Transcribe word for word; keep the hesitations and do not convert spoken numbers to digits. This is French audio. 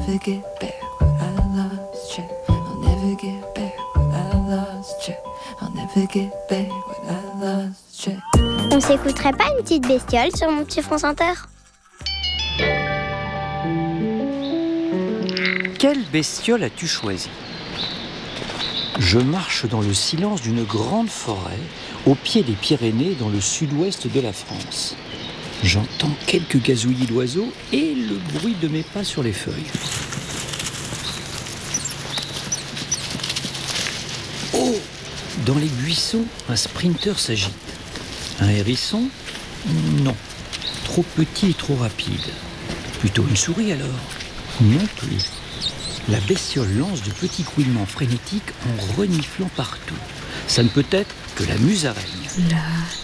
never get back what I lost, check. I'll never get back what I lost, check. I'll never get back what I lost, check. On s'écouterait pas une petite bestiole sur mon petit France Inter ? Quelle bestiole as-tu choisi ? Je marche dans le silence d'une grande forêt, au pied des Pyrénées, dans le sud-ouest de la France. J'entends quelques gazouillis d'oiseaux et le bruit de mes pas sur les feuilles. Oh ! Dans les buissons, un sprinter s'agite. Un hérisson ? Non. Trop petit et trop rapide. Plutôt une souris alors ? Non plus. La bestiole lance de petits couinements frénétiques en reniflant partout. Ça ne peut être que la musaraigne. La